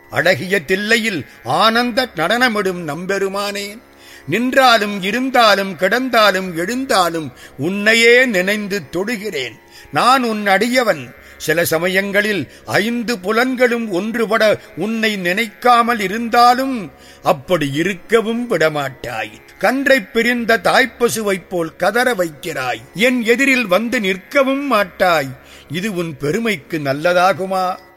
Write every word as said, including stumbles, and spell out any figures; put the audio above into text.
அழகிய தில்லையில் ஆனந்த நடனமிடும் நம்பெருமானே, நின்றாலும் இருந்தாலும் கிடந்தாலும் எழுந்தாலும் உன்னையே நினைந்து தொடுகிறேன். நான் உன் அடியவன். சில சமயங்களில் ஐந்து புலன்களும் ஒன்றுபட உன்னை நினைக்காமல் இருந்தாலும் அப்படி இருக்கவும் விடமாட்டாய். கன்றை பிரிந்த தாய்ப்பசுவைப் போல் கதற வைக்கிறாய். என் எதிரில் வந்து நிற்கவும் மாட்டாய். இது உன் பெருமைக்கு நல்லதாகுமா?